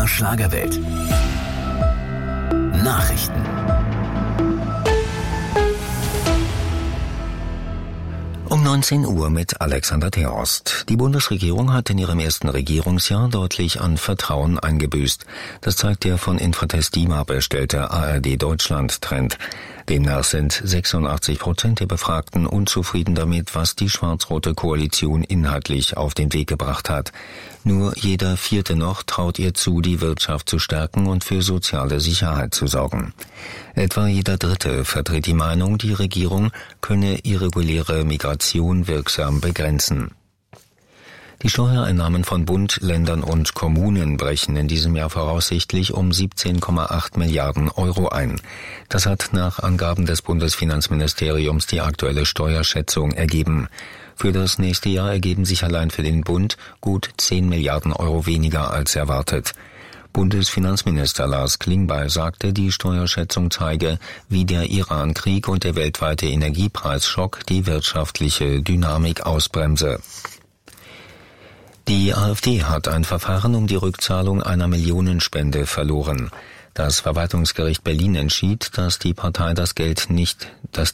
MDR Schlagerwelt. Nachrichten. Um 19 Uhr mit Alexander Theorst. Die Bundesregierung hat in ihrem ersten Regierungsjahr deutlich an Vertrauen eingebüßt. Das zeigt der von Infratest DIMAP erstellte ARD-Deutschland-Trend. Demnach sind 86% der Befragten unzufrieden damit, was die schwarz-rote Koalition inhaltlich auf den Weg gebracht hat. Nur jeder Vierte noch traut ihr zu, die Wirtschaft zu stärken und für soziale Sicherheit zu sorgen. Etwa jeder Dritte vertritt die Meinung, die Regierung könne irreguläre Migration wirksam begrenzen. Die Steuereinnahmen von Bund, Ländern und Kommunen brechen in diesem Jahr voraussichtlich um 17,8 Milliarden Euro ein. Das hat nach Angaben des Bundesfinanzministeriums die aktuelle Steuerschätzung ergeben. Für das nächste Jahr ergeben sich allein für den Bund gut 10 Milliarden Euro weniger als erwartet. Bundesfinanzminister Lars Klingbeil sagte, die Steuerschätzung zeige, wie der Iran-Krieg und der weltweite Energiepreisschock die wirtschaftliche Dynamik ausbremse. Die AfD hat ein Verfahren um die Rückzahlung einer Millionenspende verloren. Das Verwaltungsgericht Berlin entschied, dass der Partei das Geld nicht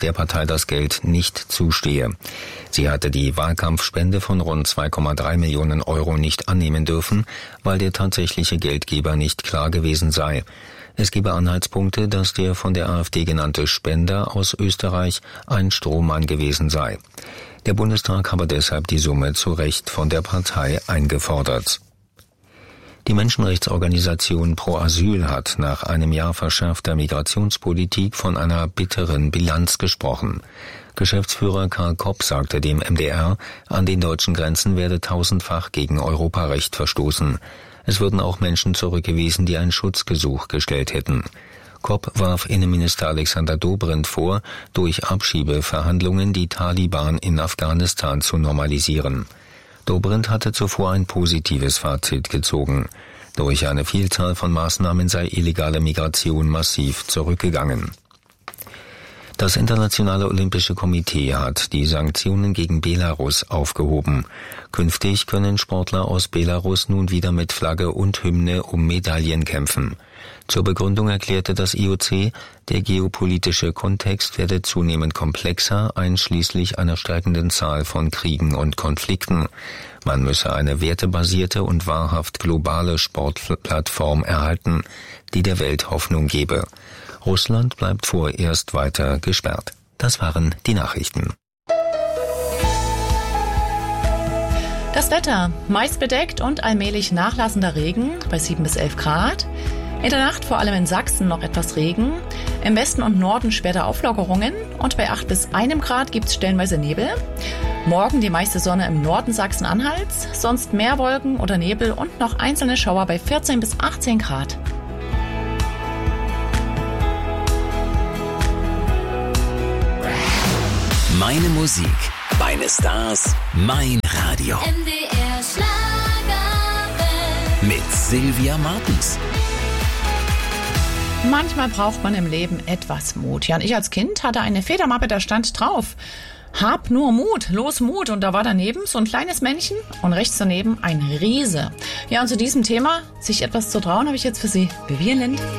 zustehe. Sie hatte die Wahlkampfspende von rund 2,3 Millionen Euro nicht annehmen dürfen, weil der tatsächliche Geldgeber nicht klar gewesen sei. Es gebe Anhaltspunkte, dass der von der AfD genannte Spender aus Österreich ein Strohmann gewesen sei. Der Bundestag habe deshalb die Summe zu Recht von der Partei eingefordert. Die Menschenrechtsorganisation Pro Asyl hat nach einem Jahr verschärfter Migrationspolitik von einer bitteren Bilanz gesprochen. Geschäftsführer Karl Kopp sagte dem MDR, an den deutschen Grenzen werde tausendfach gegen Europarecht verstoßen. Es würden auch Menschen zurückgewiesen, die ein Schutzgesuch gestellt hätten. Kopp warf Innenminister Alexander Dobrindt vor, durch Abschiebeverhandlungen die Taliban in Afghanistan zu normalisieren. Dobrindt hatte zuvor ein positives Fazit gezogen. Durch eine Vielzahl von Maßnahmen sei illegale Migration massiv zurückgegangen. Das Internationale Olympische Komitee hat die Sanktionen gegen Belarus aufgehoben. Künftig können Sportler aus Belarus nun wieder mit Flagge und Hymne um Medaillen kämpfen. Zur Begründung erklärte das IOC, der geopolitische Kontext werde zunehmend komplexer, einschließlich einer steigenden Zahl von Kriegen und Konflikten. Man müsse eine wertebasierte und wahrhaft globale Sportplattform erhalten, die der Welt Hoffnung gebe. Russland bleibt vorerst weiter gesperrt. Das waren die Nachrichten. Das Wetter: meist bedeckt und allmählich nachlassender Regen bei 7 bis 11 Grad. In der Nacht vor allem in Sachsen noch etwas Regen. Im Westen und Norden später Auflockerungen und bei 8 bis 1 Grad gibt es stellenweise Nebel. Morgen die meiste Sonne im Norden Sachsen-Anhalts, sonst mehr Wolken oder Nebel und noch einzelne Schauer bei 14 bis 18 Grad. Meine Musik, meine Stars, mein Radio. MDR Schlagerwelt. Mit Sylvia Martens. Manchmal braucht man im Leben etwas Mut. Ja, und ich als Kind hatte eine Federmappe, da stand drauf: Hab nur Mut, los Mut. Und da war daneben so ein kleines Männchen und rechts daneben ein Riese. Ja, und zu diesem Thema, sich etwas zu trauen, habe ich jetzt für Sie Vivian Lind.